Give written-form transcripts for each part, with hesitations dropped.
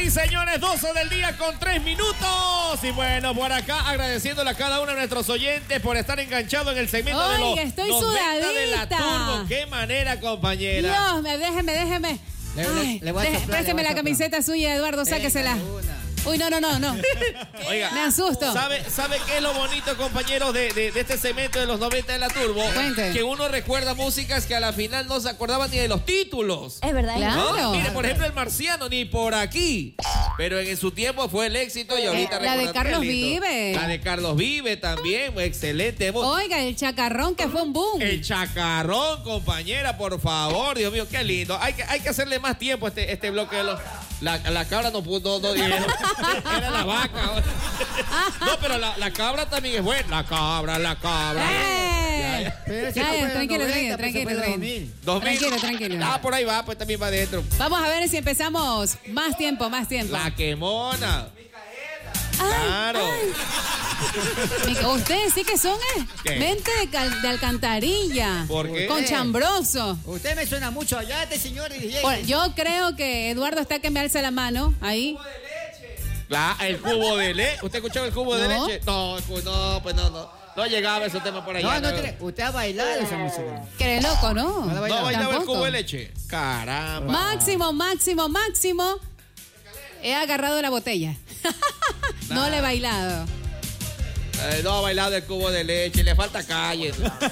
Sí, señores, 12 del día con 3 minutos. Y bueno, por acá agradeciéndole a cada uno de nuestros oyentes por estar enganchados en el segmento de los estoy 90 de la sudadita. Turbo. Qué manera, compañera. Dios, déjeme. Le voy a soplar, Présteme le voy la a camiseta suya, Eduardo, sáquesela. Uy, no. Oiga, Me asusto. ¿Sabe qué es lo bonito, compañeros, de este segmento de los 90 de la Turbo? Cuente. Que uno recuerda músicas que a la final no se acordaban ni de los títulos. Es verdad. Claro. ¿No? Mire, por ejemplo, El Marciano, ni por aquí. Pero en su tiempo fue el éxito y ahorita La de recordando, Carlos qué lindo. Vive. La de Carlos Vive también, excelente. Oiga, el chacarrón que fue un boom. El chacarrón, compañera, por favor. Dios mío, qué lindo. Hay que hacerle más tiempo este bloque de los... La cabra no pudo, no dijeron. Era la vaca. No, pero la cabra también es buena. La cabra. Pero ese Ya, no fue de tranquilo. 2000. 2000. Tranquilo. Ah, por ahí va, pues también va adentro. Vamos a ver si empezamos. Más tiempo. La quemona. Ay, Claro. Ustedes sí que son ¿Qué? mente de alcantarilla. ¿Por qué? Con chambroso. Usted me suena mucho allá, este señor. Yo creo que Eduardo está que me alza la mano ahí. El cubo de leche. ¿Usted escuchaba el cubo de No. leche? No, pues no. No llegaba ese tema por allá. Usted ha bailado esa música. Que eres loco, ¿no? No la No bailaba. bailaba el Tampoco. cubo de leche. Caramba. Máximo. He agarrado la botella. No le he bailado. No ha bailado el cubo de leche, le falta calle.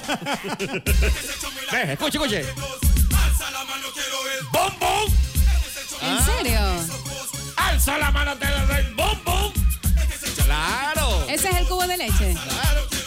Escuche. ¡Bom, bom! ¿En serio? ¡Alza la mano, te doy! ¡Bom, bom! ¡Claro! Ese es el cubo de leche. Claro.